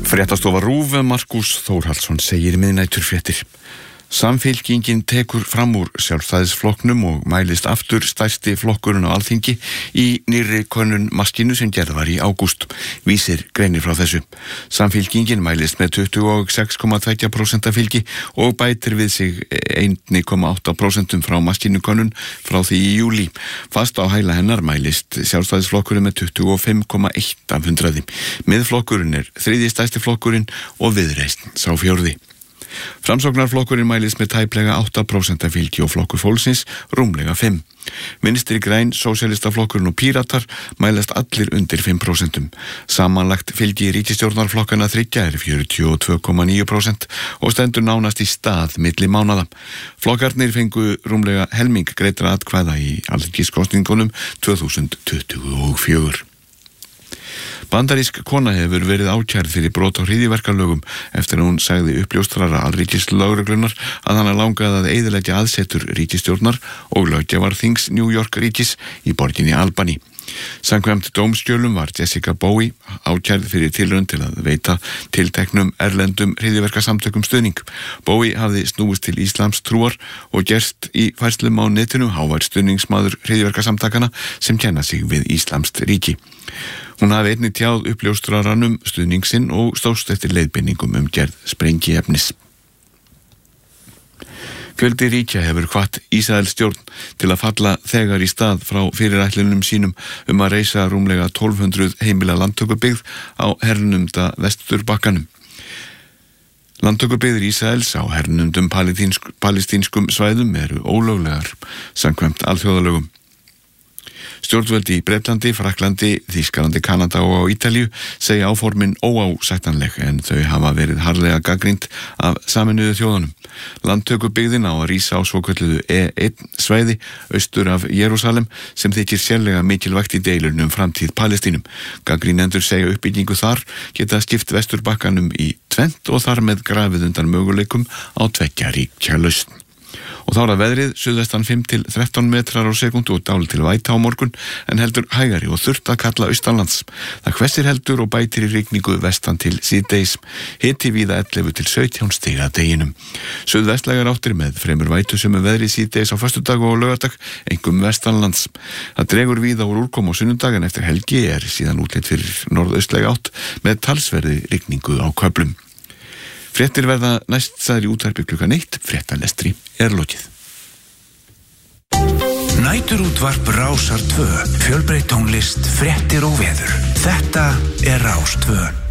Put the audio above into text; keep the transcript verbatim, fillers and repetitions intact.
Fréttastofa RÚV, Markús Þórhallsson segir miðnæturfréttir. Samfylkingin tekur fram úr Sjálfstæðisflokknum og mælist aftur stærsti flokkurinn á Alþingi í nýrri könnun maskínu sem gerð var í ágúst. Vísir greinir frá þessu. Samfylkingin mælist með tuttugu og sex komma tvö prósent fylgi og bætir við sig eitt komma átta prósent frá maskínukönnun frá því í júlí. Fast á hæla hennar mælist Sjálfstæðisflokkurinn með tuttugu og fimm komma eitt prósent. Miðflokkurinn er þriðji stærsti flokkurinn og Viðreisn sá fjórði. Framsóknarflokkurinn mælist með tæplega átta prósent fylgi og Flokkur fólksins rúmlega fimm. Vinstri græn, Sósíalistaflokkurinn og Píratar mælast allir undir fimm prósent. Samanlagt fylgi ríkisstjórnarflokkana þriggja er fjörutíu og tvö komma níu prósent og stendur nánast í stað milli mánaða. Flokkarnir fengu rúmlega helming greiddra atkvæða í alþingiskosningunum tvö þúsund tuttugu og fjögur. Bandarísk kona hefur verið ákærð fyrir brot á hryðjuverkalögum eftir að hún sagði uppljóstrara alríkislögreglunar að hana langaði að eyðileggja aðsetur ríkisstjórnar og löggjafarþings New York ríkis í borginni Albany. Samkvæmt dómskjölum var Jessica Bowie ákærð fyrir tilraun til að veita tilteknum erlendum hryðjuverkasamtökum stuðning. Bowie hafði snúist til íslams trúar og gerst í færslum á netinu hávær stuðningsmaður hryðjuverkasamtakana sem kenna sig við íslamskt ríki. Hún hafi einnig tjáð uppljóstraranum stuðningsinn og stóðst eftir leiðbeiningum um gerð sprengiefnis. Fjöldi ríkja hefur hvatt Ísraelsstjórn til að falla þegar í stað frá fyrirætlunum sínum um að reisa rúmlega tólf hundruð heimila landtökubyggð á hernumda Vesturbakkanum. Landtökubyggðir Ísraels á hernumdum palestínskum svæðum eru ólöglegar samkvæmt alþjóðalögum. Stjórnvöld í Bretlandi, Frakklandi, Þýskalandi, Kanada og á Ítalíu segja áformin óásættanleg en þau hafa verið harðlega gagnrýnd af Sameinuðu þjóðunum. Landtökubyggðin á að rísa á svokölluðu E eitt svæði austur af Jerúsalem sem þykir sérlega mikilvægt í deilunum framtíð Palestínum. Gagnrýnendur segja uppbyggingu þar geta skipt Vesturbakkanum í tvennt og þar með grafið undan möguleikum á tveggja ríkja lausn. Og þá er að veðrið, suðvestan fimm til þrettán metrar á sekúndu og dálítil væta á morgun en heldur hægari og þurrt að kalla austanlands. Það hvessir heldur og bætir í rigningu vestan til síðdegis. Hiti víða ellefu til sautján stig að deginum. Suðvestlægar áttir með fremur vætusömu veðri síðdegis á föstudag og laugardag, einkum vestanlands. Það dregur víða úr úrkomu á sunnudag en eftir helgi er síðan útlit fyrir norðaustlæga átt með talsverði rigningu á köflum. Fréttir verða næst sagðir í útvarpi klukkan eitt, fréttalestri er lokið. Næturútvarp Rásar tvö, fjölbreytt tónlist, fréttir og veður. Þetta er Rás tvö.